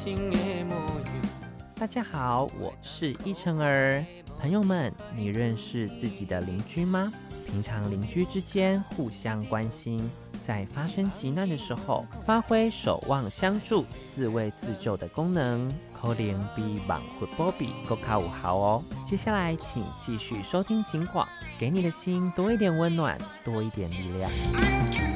情的模样。 大家好，我是依晨儿。朋友们，你认识自己的邻居吗？平常邻居之间互相关心，在发生急难的时候，发挥守望相助、自卫自救的功能，可能比网活保庇更加有效哦。接下来，请继续收听警广，给你的心多一点温暖，多一点力量。